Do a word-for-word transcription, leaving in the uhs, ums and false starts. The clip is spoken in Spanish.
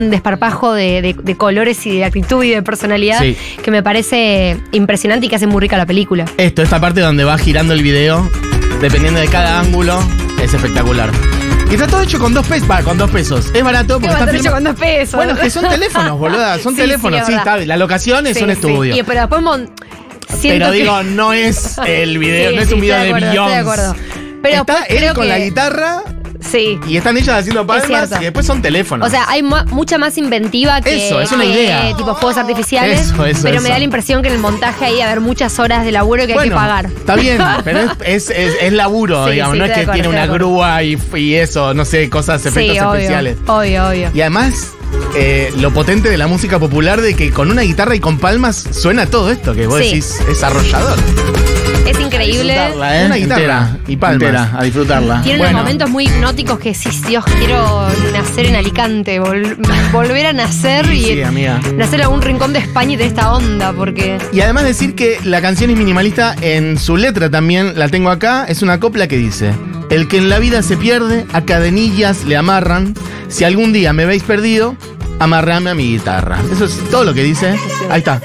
desparpajo de, de, de colores y de actitud y de personalidad Sí. que me parece impresionante y que hace muy rica la película. Esto, esta parte donde va girando el video, dependiendo de cada ángulo, es espectacular. Y está todo hecho con dos pesos. Va, con dos pesos. Es barato porque ¿Qué va a está estar hecho filmado- con dos pesos? Bueno, es que son teléfonos, boluda. Son Sí, teléfonos, sí, sí, es está. verdad. Las locaciones Sí, son sí. estudios. Y, pero después mon- siento Pero digo, que... no es el video, Sí, no es sí, un video estoy de acuerdo, estoy de Beyoncé. acuerdo. Pero Está después él creo con que... la guitarra Sí. y están ellas haciendo palmas cierto. y después son teléfonos. O sea, hay ma- mucha más inventiva que, Eso, es una que, idea. tipo fuegos artificiales. Eso, eso, pero eso. me da la impresión que en el montaje ahí va a haber muchas horas de laburo que hay que Bueno, pagar. Está bien, pero es, es, es, es laburo, Sí, digamos. sí, no es estoy que de tiene acuerdo, una estoy de grúa y, y eso, no sé, cosas, efectos Sí, obvio, especiales. obvio, obvio. Y además, eh, lo potente de la música popular de que con una guitarra y con palmas suena todo esto, que vos Sí. decís es arrollador. Es increíble. Disfrutarla, ¿eh? Una guitarra Entera, y palmas. entera, a disfrutarla. Tiene Bueno. unos momentos muy hipnóticos que sí, Dios, quiero nacer en Alicante, vol- volver a nacer y Sí, amiga. nacer en algún rincón de España y de esta onda, porque Y además decir que la canción es minimalista en su letra también, la tengo acá, es una copla que dice: el que en la vida se pierde, a cadenillas le amarran, si algún día me veis perdido, amarrame a mi guitarra. Eso es todo lo que dice. Ahí está.